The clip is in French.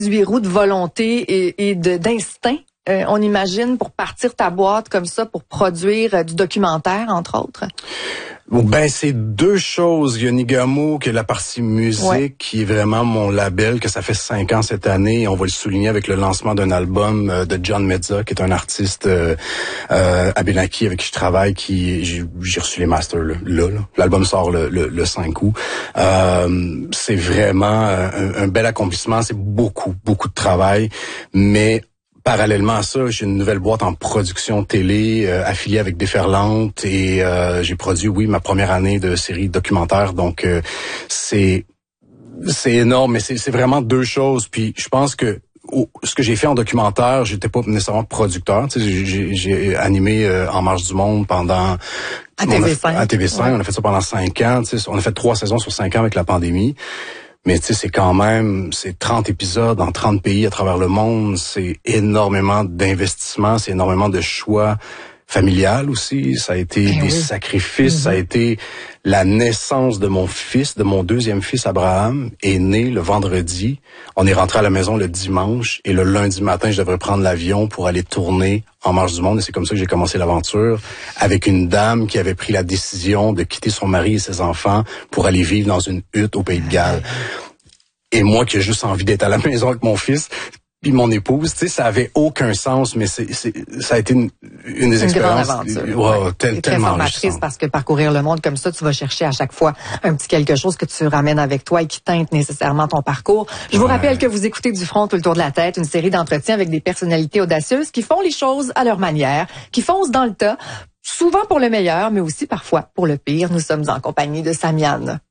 roues de volonté et d'instinct, on imagine, pour partir ta boîte comme ça, pour produire du documentaire, entre autres? Ben, c'est deux choses. Il y a Nigamo, qui est la partie musique, qui est vraiment mon label, que ça fait 5 ans cette année. On va le souligner avec le lancement d'un album de John Mezza, qui est un artiste à Benaki avec qui je travaille, j'ai reçu les masters là. L'album sort le 5 août. C'est vraiment un bel accomplissement. C'est beaucoup de travail, mais parallèlement à ça, j'ai une nouvelle boîte en production télé affiliée avec Déferlante et j'ai produit, ma première année de série documentaire. Donc, c'est énorme, mais c'est vraiment deux choses. Puis, je pense que ce que j'ai fait en documentaire, j'étais pas nécessairement producteur. Tu sais, j'ai animé En marche du monde pendant... À TV5. À TV5, on a fait ça pendant 5 ans. Tu sais, on a fait 3 saisons sur 5 ans avec la pandémie. Mais tu sais, c'est 30 épisodes en 30 pays à travers le monde. C'est énormément d'investissement, c'est énormément de choix familial aussi. Ça a été des sacrifices, ça a été la naissance de mon fils, de mon deuxième fils Abraham, est né le vendredi. On est rentré à la maison le dimanche et le lundi matin, je devrais prendre l'avion pour aller tourner En marche du monde. Et c'est comme ça que j'ai commencé l'aventure avec une dame qui avait pris la décision de quitter son mari et ses enfants pour aller vivre dans une hutte au Pays de Galles. Et moi qui ai juste envie d'être à la maison avec mon fils, puis mon épouse, tu sais, ça avait aucun sens, mais ça a été une des expériences. Grande aventure. Très formatrice parce que parcourir le monde comme ça, tu vas chercher à chaque fois un petit quelque chose que tu ramènes avec toi et qui teinte nécessairement ton parcours. Je vous rappelle que vous écoutez Du front tout le tour de la tête, une série d'entretiens avec des personnalités audacieuses qui font les choses à leur manière, qui foncent dans le tas, souvent pour le meilleur, mais aussi parfois pour le pire. Nous sommes en compagnie de Samiane.